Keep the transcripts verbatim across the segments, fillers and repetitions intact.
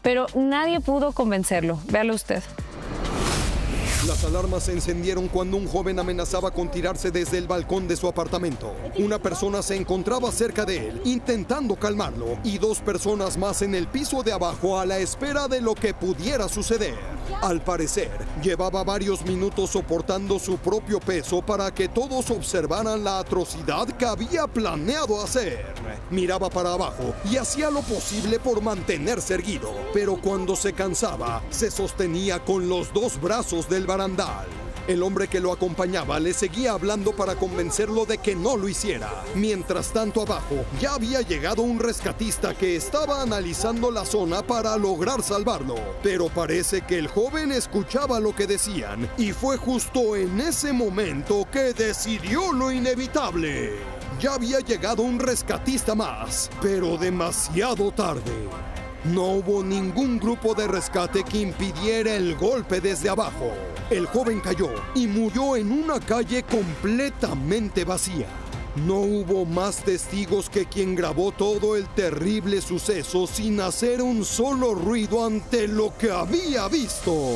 pero nadie pudo convencerlo. Véalo usted. Las alarmas se encendieron cuando un joven amenazaba con tirarse desde el balcón de su apartamento. Una persona se encontraba cerca de él, intentando calmarlo, y dos personas más en el piso de abajo a la espera de lo que pudiera suceder. Al parecer, llevaba varios minutos soportando su propio peso para que todos observaran la atrocidad que había planeado hacer. Miraba para abajo y hacía lo posible por mantenerse erguido, pero cuando se cansaba, se sostenía con los dos brazos del barandal. El hombre que lo acompañaba le seguía hablando para convencerlo de que no lo hiciera. Mientras tanto, abajo ya había llegado un rescatista que estaba analizando la zona para lograr salvarlo. Pero parece que el joven escuchaba lo que decían y fue justo en ese momento que decidió lo inevitable. Ya había llegado un rescatista más, pero demasiado tarde. No hubo ningún grupo de rescate que impidiera el golpe desde abajo. El joven cayó y murió en una calle completamente vacía. No hubo más testigos que quien grabó todo el terrible suceso sin hacer un solo ruido ante lo que había visto.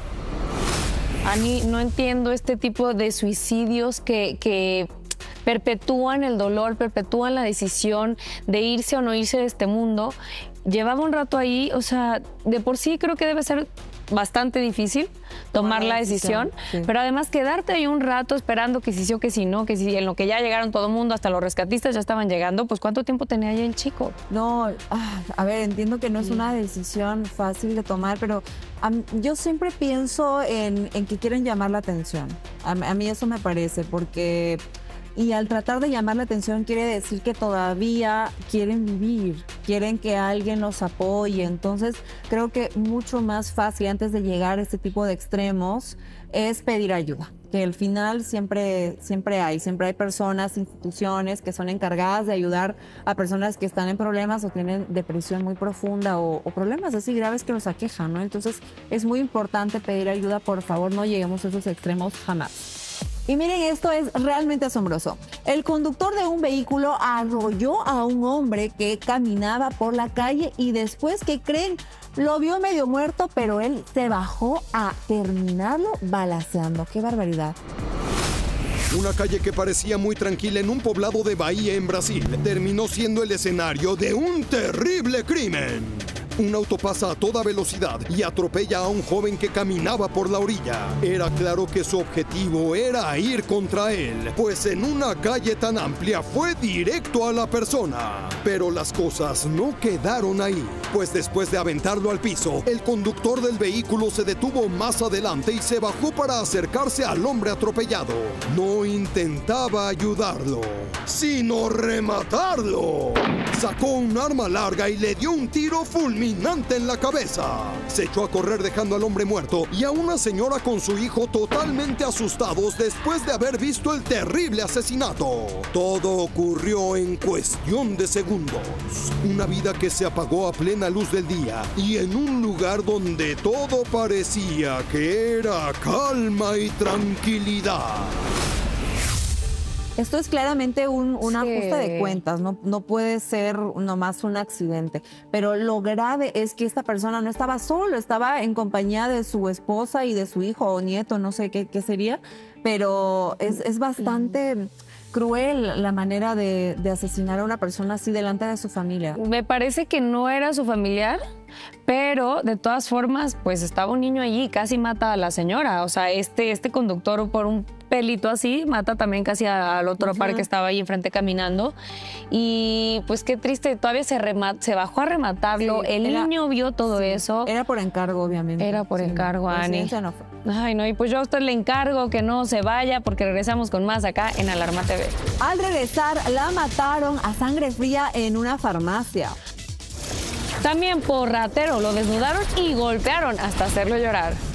Ani, no entiendo este tipo de suicidios que... que... perpetúan el dolor, perpetúan la decisión de irse o no irse de este mundo. Llevaba un rato ahí, o sea, de por sí creo que debe ser bastante difícil tomar la decisión, sí. Pero además quedarte ahí un rato esperando que si sí o que si no, que si en lo que ya llegaron todo el mundo, hasta los rescatistas ya estaban llegando, pues ¿cuánto tiempo tenía ahí el chico? No, ah, a ver, entiendo que no es una decisión fácil de tomar, pero um, yo siempre pienso en, en que quieren llamar la atención. A, a mí eso me parece, porque... Y al tratar de llamar la atención quiere decir que todavía quieren vivir, quieren que alguien los apoye. Entonces creo que mucho más fácil antes de llegar a este tipo de extremos es pedir ayuda. Que al final siempre, siempre hay, siempre hay personas, instituciones que son encargadas de ayudar a personas que están en problemas o tienen depresión muy profunda o, o problemas así graves que los aquejan, ¿no? Entonces es muy importante pedir ayuda, por favor, no lleguemos a esos extremos jamás. Y miren, esto es realmente asombroso. El conductor de un vehículo arrolló a un hombre que caminaba por la calle y después, ¿qué creen? Lo vio medio muerto, pero él se bajó a terminarlo balaceando. ¡Qué barbaridad! Una calle que parecía muy tranquila en un poblado de Bahía en Brasil terminó siendo el escenario de un terrible crimen. Un auto pasa a toda velocidad y atropella a un joven que caminaba por la orilla. Era claro que su objetivo era ir contra él, pues en una calle tan amplia fue directo a la persona. Pero las cosas no quedaron ahí, pues después de aventarlo al piso, el conductor del vehículo se detuvo más adelante y se bajó para acercarse al hombre atropellado. No intentaba ayudarlo, sino rematarlo. Sacó un arma larga y le dio un tiro fulminante en la cabeza. Se echó a correr dejando al hombre muerto y a una señora con su hijo totalmente asustados después de haber visto el terrible asesinato. Todo ocurrió en cuestión de segundos. Una vida que se apagó a plena luz del día y en un lugar donde todo parecía que era calma y tranquilidad. Esto es claramente un, un Sí. ajuste de cuentas, no, no puede ser nomás un accidente. Pero lo grave es que esta persona no estaba solo, estaba en compañía de su esposa y de su hijo o nieto, no sé qué, qué sería, pero es, es bastante cruel la manera de, de asesinar a una persona así delante de su familia. Me parece que no era su familiar, pero de todas formas, pues estaba un niño allí, casi mata a la señora. O sea, este, este conductor por un pelito así, mata también casi al otro Ajá. par que estaba ahí enfrente caminando. Y pues qué triste, todavía se, remata, se bajó a rematarlo. Sí, el era- niño vio todo Sí. eso. Era por encargo, obviamente. Era por Sí, encargo, Ani. coincidencia no fue. Ay, no, y pues yo a usted le encargo que no se vaya porque regresamos con más acá en Alarma T V. Al regresar, la mataron a sangre fría en una farmacia. También por ratero lo desnudaron y golpearon hasta hacerlo llorar.